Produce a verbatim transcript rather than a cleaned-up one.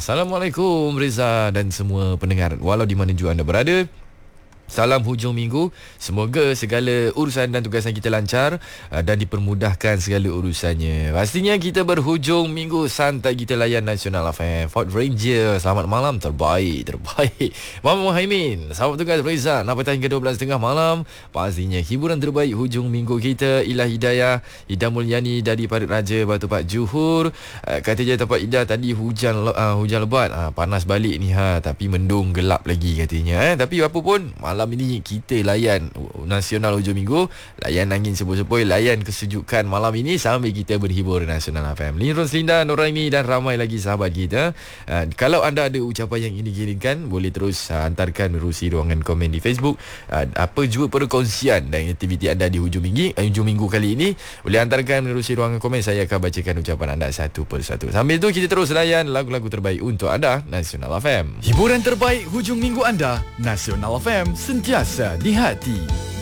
Assalamualaikum Reza dan semua pendengar, walau di mana juga anda berada. Salam hujung minggu. Semoga segala urusan dan tugasan kita lancar uh, dan dipermudahkan segala urusannya. Pastinya kita berhujung minggu santai kita layan Nasional F M. Ford Ranger, selamat malam. Terbaik, terbaik. Muhammad Muhaimin, sahabat tugas Reza, napatan hingga dua belas tiga puluh malam. Pastinya hiburan terbaik hujung minggu kita. Ilah Hidayah, Ida Mulyani dari Parit Raja, Batu Pak Johor. uh, Kata je tempat Ida tadi hujan uh, hujan lebat, uh, panas balik ni ha, tapi mendung gelap lagi katanya eh. Tapi apa pun, malam ini kita layan Nasional hujung minggu, layan angin sepoi-sepoi, layan kesejukan malam ini sambil kita berhibur Nasional F M. Linron Selinda, Noraini dan ramai lagi sahabat kita. uh, Kalau anda ada ucapan yang ingin dikirimkan, boleh terus uh, hantarkan menerusi ruangan komen di Facebook. uh, Apa juga perkongsian dan aktiviti anda di hujung minggu, uh, hujung minggu kali ini, boleh hantarkan menerusi ruangan komen. Saya akan bacakan ucapan anda satu persatu. Sambil itu kita terus layan lagu-lagu terbaik untuk anda, Nasional F M. Hiburan terbaik hujung minggu anda, Nasional F M, sentiasa di hati.